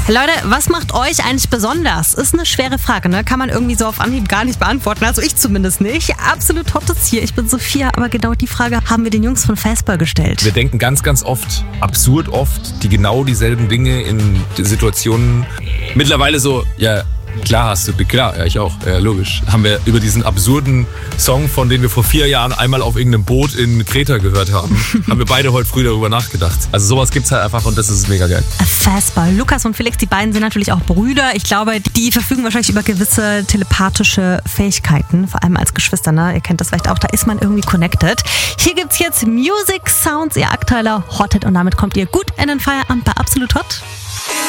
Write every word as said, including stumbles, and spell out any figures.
Leute, was macht euch eigentlich besonders? Ist eine schwere Frage, ne? Kann man irgendwie so auf Anhieb gar nicht beantworten. Also ich zumindest nicht. Absolut Hot ist hier. Ich bin Sophia, aber genau die Frage haben wir den Jungs von Facebar gestellt. Wir denken ganz, ganz oft, absurd oft, die genau dieselben Dinge in Situationen. Mittlerweile so, ja, klar hast du, klar, ja, ich auch, ja, logisch. Haben wir über diesen absurden Song, von dem wir vor vier Jahren einmal auf irgendeinem Boot in Kreta gehört haben, haben wir beide heute früh darüber nachgedacht. Also sowas gibt's halt einfach und das ist mega geil. Facebar. Lukas und Felix, die beiden sind natürlich auch Brüder. Ich glaube, die verfügen wahrscheinlich über gewisse telepathische Fähigkeiten, vor allem als Geschwister, ne? Ihr kennt das vielleicht auch, da ist man irgendwie connected. Hier gibt's jetzt Music Sounds, ihr aktueller Hot Hit und damit kommt ihr gut in den Feierabend bei Absolut Hot.